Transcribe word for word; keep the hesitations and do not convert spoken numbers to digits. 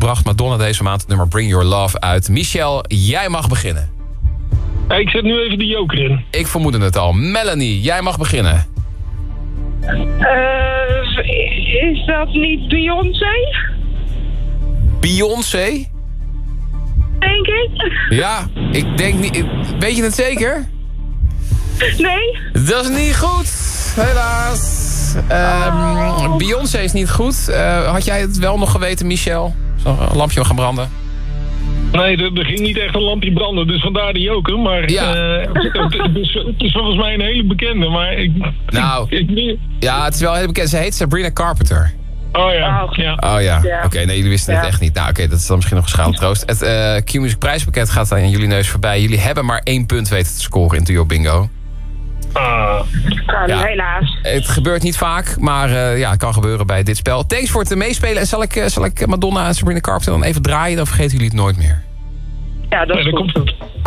bracht Madonna deze maand het nummer Bring Your Love uit. Michel, jij mag beginnen. Ik zet nu even de joker in. Ik vermoedde het al. Melanie, jij mag beginnen. Uh, is dat niet Beyoncé? Beyoncé? Denk ik. Ja, ik denk niet... Weet je het zeker? Nee. Dat is niet goed, helaas. Um, oh. Beyoncé is niet goed. Uh, had jij het wel nog geweten, Michel? Zal een lampje gaan branden? Nee, er, er ging niet echt een lampje branden, dus vandaar de joker. Maar ja. uh, het, het, is, het is volgens mij een hele bekende, maar ik... Nou, ik, ik, ja, het is wel heel bekend. Ze heet Sabrina Carpenter. Oh ja, oh. ja. Oh ja, ja. oké, okay, nee, jullie wisten ja. het echt niet. Nou oké, okay, dat is dan misschien nog een schale troost. Het uh, Q-Music prijspakket gaat aan jullie neus voorbij. Jullie hebben maar één punt weten te scoren in Duo Bingo. Ah. Kan, ja. helaas. Het gebeurt niet vaak, maar uh, ja, het kan gebeuren bij dit spel. Thanks voor het meespelen. En zal ik, uh, zal ik Madonna en Sabrina Carpenter dan even draaien? Dan vergeten jullie het nooit meer. Ja, dat is nee, goed. Komt het.